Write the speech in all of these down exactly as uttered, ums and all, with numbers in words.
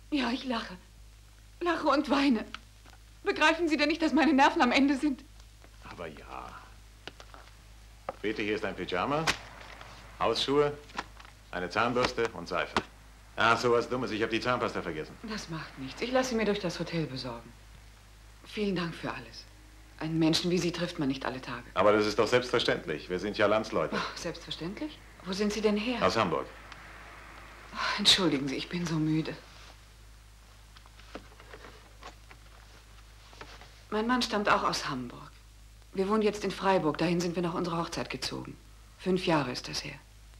Ja, ich lache. Lache und weine. Begreifen Sie denn nicht, dass meine Nerven am Ende sind? Aber ja. Bitte, hier ist ein Pyjama, Hausschuhe, eine Zahnbürste und Seife. Ach, so was Dummes. Ich habe die Zahnpasta vergessen. Das macht nichts. Ich lasse sie mir durch das Hotel besorgen. Vielen Dank für alles. Einen Menschen wie Sie trifft man nicht alle Tage. Aber das ist doch selbstverständlich. Wir sind ja Landsleute. Oh, selbstverständlich? Wo sind Sie denn her? Aus Hamburg. Oh, entschuldigen Sie, ich bin so müde. Mein Mann stammt auch aus Hamburg. Wir wohnen jetzt in Freiburg. Dahin sind wir nach unserer Hochzeit gezogen. Fünf Jahre ist das her.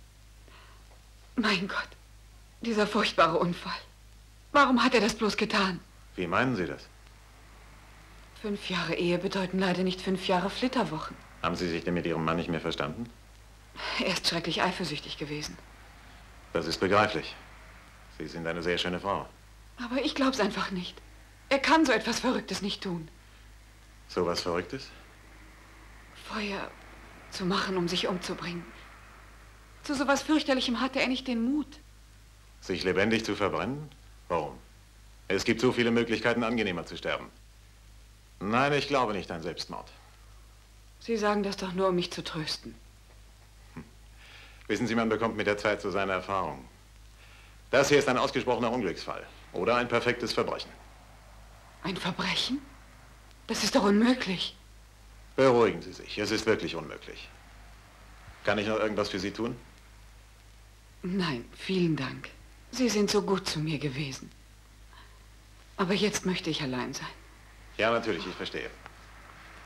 Mein Gott, dieser furchtbare Unfall. Warum hat er das bloß getan? Wie meinen Sie das? Fünf Jahre Ehe bedeuten leider nicht fünf Jahre Flitterwochen. Haben Sie sich denn mit Ihrem Mann nicht mehr verstanden? Er ist schrecklich eifersüchtig gewesen. Das ist begreiflich. Sie sind eine sehr schöne Frau. Aber ich glaub's einfach nicht. Er kann so etwas Verrücktes nicht tun. So was Verrücktes? Feuer zu machen, um sich umzubringen. Zu so was Fürchterlichem hatte er nicht den Mut. Sich lebendig zu verbrennen? Warum? Es gibt so viele Möglichkeiten, angenehmer zu sterben. Nein, ich glaube nicht an Selbstmord. Sie sagen das doch nur, um mich zu trösten. Hm. Wissen Sie, man bekommt mit der Zeit so seine Erfahrungen. Das hier ist ein ausgesprochener Unglücksfall oder ein perfektes Verbrechen. Ein Verbrechen? Das ist doch unmöglich. Beruhigen Sie sich, es ist wirklich unmöglich. Kann ich noch irgendwas für Sie tun? Nein, vielen Dank. Sie sind so gut zu mir gewesen. Aber jetzt möchte ich allein sein. Ja, natürlich, ich verstehe.